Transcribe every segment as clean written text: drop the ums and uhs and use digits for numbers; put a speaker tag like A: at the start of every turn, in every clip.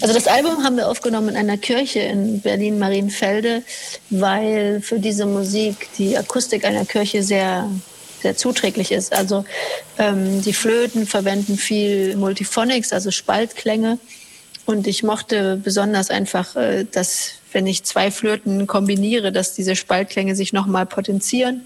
A: Also das Album haben wir aufgenommen in einer Kirche in Berlin-Marienfelde, weil für diese Musik die Akustik einer Kirche sehr, sehr zuträglich ist. Also die Flöten verwenden viel Multiphonics, also Spaltklänge. Und ich mochte besonders einfach, dass, wenn ich 2 Flöten kombiniere, dass diese Spaltklänge sich nochmal potenzieren.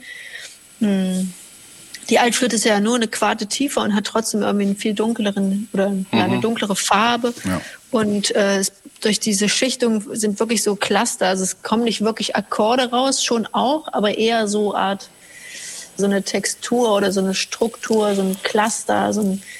A: Die Altflöte ist ja nur eine Quarte tiefer und hat trotzdem irgendwie einen viel dunkleren oder eine dunklere Farbe. Ja. Und durch diese Schichtung sind wirklich so Cluster. Also es kommen nicht wirklich Akkorde raus, schon auch, aber eher so so eine Textur oder so eine Struktur, so ein Cluster, so ein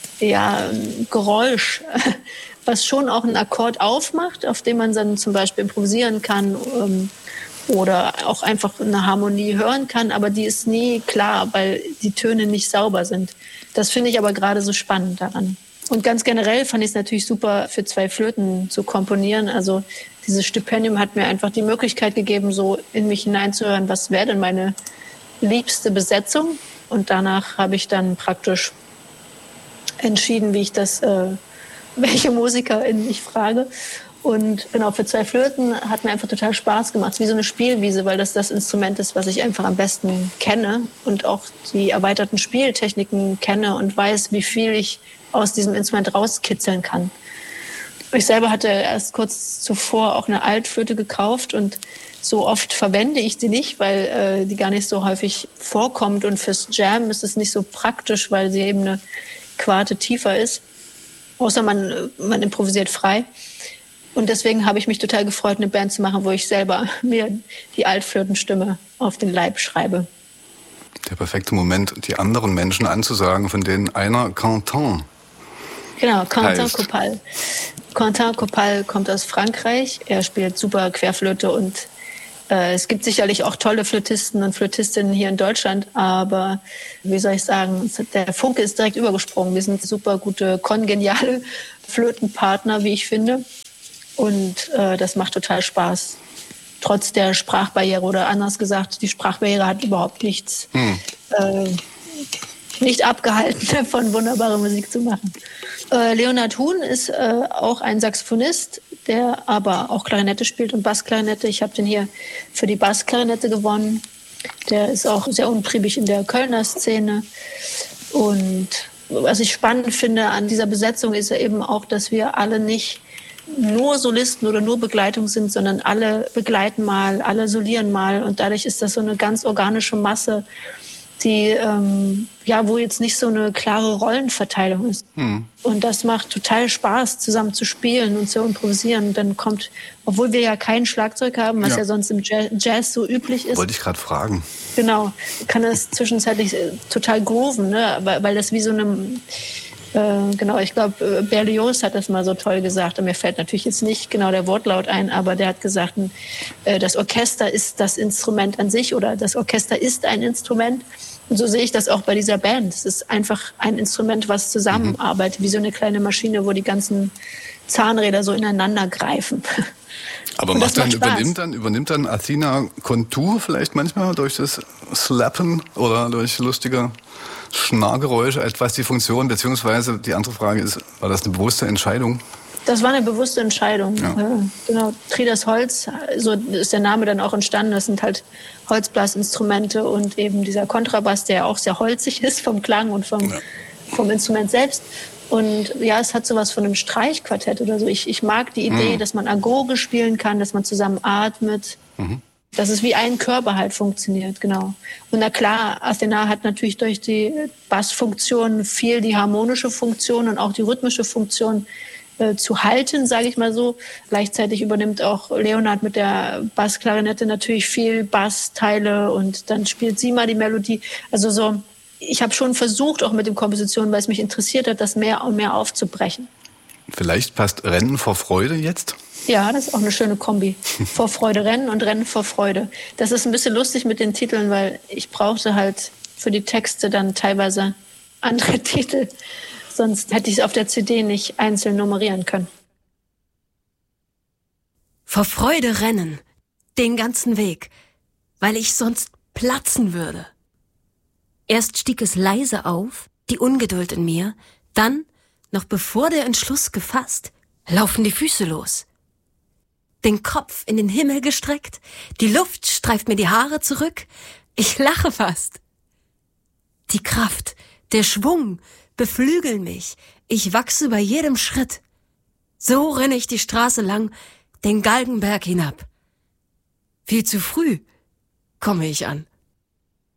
A: Geräusch, was schon auch einen Akkord aufmacht, auf dem man dann zum Beispiel improvisieren kann oder auch einfach eine Harmonie hören kann, aber die ist nie klar, weil die Töne nicht sauber sind. Das finde ich aber gerade so spannend daran. Und ganz generell fand ich es natürlich super, für 2 Flöten zu komponieren. Also dieses Stipendium hat mir einfach die Möglichkeit gegeben, so in mich hineinzuhören, was wäre denn meine liebste Besetzung? Und danach habe ich dann praktisch entschieden, wie ich welche Musikerin ich frage. Und genau, für 2 Flöten hat mir einfach total Spaß gemacht. Wie so eine Spielwiese, weil das Instrument ist, was ich einfach am besten kenne und auch die erweiterten Spieltechniken kenne und weiß, wie viel ich aus diesem Instrument rauskitzeln kann. Ich selber hatte erst kurz zuvor auch eine Altflöte gekauft und so oft verwende ich sie nicht, weil die gar nicht so häufig vorkommt. Und fürs Jam ist es nicht so praktisch, weil sie eben eine Quarte tiefer ist. Außer man improvisiert frei. Und deswegen habe ich mich total gefreut, eine Band zu machen, wo ich selber mir die Altflötenstimme auf den Leib schreibe.
B: Der perfekte Moment, die anderen Menschen anzusagen, von denen einer Quentin.
A: Genau, Quentin Copal. Quentin Copal kommt aus Frankreich. Er spielt super Querflöte und es gibt sicherlich auch tolle Flötisten und Flötistinnen hier in Deutschland, aber wie soll ich sagen, der Funke ist direkt übergesprungen. Wir sind super gute, kongeniale Flötenpartner, wie ich finde. Und das macht total Spaß. Trotz der Sprachbarriere oder anders gesagt, die Sprachbarriere hat überhaupt nichts nicht abgehalten, davon wunderbare Musik zu machen. Leonhard Huhn ist auch ein Saxophonist, der aber auch Klarinette spielt und Bassklarinette. Ich habe den hier für die Bassklarinette gewonnen. Der ist auch sehr untriebig in der Kölner Szene. Und was ich spannend finde an dieser Besetzung ist ja eben auch, dass wir alle nicht nur Solisten oder nur Begleitung sind, sondern alle begleiten mal, alle solieren mal. Und dadurch ist das so eine ganz organische Masse, die wo jetzt nicht so eine klare Rollenverteilung ist. Und das macht total Spaß, zusammen zu spielen und zu improvisieren. Und dann kommt, obwohl wir ja kein Schlagzeug haben, was ja sonst im Jazz so üblich ist.
B: Wollte ich gerade fragen.
A: Genau, kann das zwischenzeitlich total grooven, ne? Weil das wie so eine ich glaube, Berlioz hat das mal so toll gesagt. Und mir fällt natürlich jetzt nicht genau der Wortlaut ein, aber der hat gesagt, das Orchester ist das Instrument an sich oder das Orchester ist ein Instrument. Und so sehe ich das auch bei dieser Band. Es ist einfach ein Instrument, was zusammenarbeitet, wie so eine kleine Maschine, wo die ganzen Zahnräder so ineinander greifen.
B: Aber übernimmt dann Athina Contour vielleicht manchmal durch das Slappen oder durch lustige Schnarrgeräusche etwas die Funktion, beziehungsweise die andere Frage ist, war das eine bewusste Entscheidung?
A: Das war eine bewusste Entscheidung. Ja. Genau, Tridas Holz, so ist der Name dann auch entstanden. Das sind halt Holzblasinstrumente und eben dieser Kontrabass, der auch sehr holzig ist vom Klang und vom Instrument selbst. Und ja, es hat sowas von einem Streichquartett oder so. Ich mag die Idee, dass man agogisch spielen kann, dass man zusammen atmet. Dass es wie ein Körper halt funktioniert, genau. Und na klar, Athena hat natürlich durch die Bassfunktion viel die harmonische Funktion und auch die rhythmische Funktion zu halten, sage ich mal so. Gleichzeitig übernimmt auch Leonhard mit der Bassklarinette natürlich viel Bassteile und dann spielt sie mal die Melodie. Also so, ich habe schon versucht, auch mit den Kompositionen, weil es mich interessiert hat, das mehr und mehr aufzubrechen.
B: Vielleicht passt Rennen vor Freude jetzt?
A: Ja, das ist auch eine schöne Kombi. Vor Freude Rennen und Rennen vor Freude. Das ist ein bisschen lustig mit den Titeln, weil ich brauchte halt für die Texte dann teilweise andere Titel. Sonst hätte ich es auf der CD nicht einzeln nummerieren können.
C: Vor Freude rennen, den ganzen Weg, weil ich sonst platzen würde. Erst stieg es leise auf, die Ungeduld in mir, dann, noch bevor der Entschluss gefasst, laufen die Füße los. Den Kopf in den Himmel gestreckt, die Luft streift mir die Haare zurück, ich lache fast. Die Kraft, der Schwung beflügeln mich, ich wachse bei jedem Schritt. So renne ich die Straße lang, den Galgenberg hinab. Viel zu früh komme ich an.